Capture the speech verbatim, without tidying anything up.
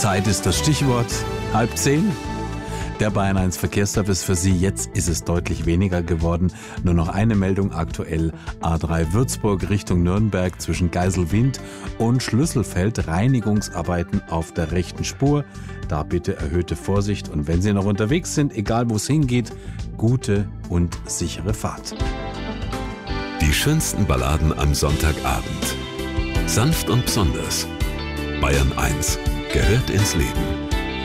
Zeit ist das Stichwort. Halb zehn. Der Bayern eins Verkehrsservice für Sie. Jetzt ist es deutlich weniger geworden. Nur noch eine Meldung aktuell. A drei Würzburg Richtung Nürnberg zwischen Geiselwind und Schlüsselfeld. Reinigungsarbeiten auf der rechten Spur. Da bitte erhöhte Vorsicht. Und wenn Sie noch unterwegs sind, egal wo es hingeht, gute und sichere Fahrt. Die schönsten Balladen am Sonntagabend. Sanft und besonders. Bayern eins gehört ins Leben.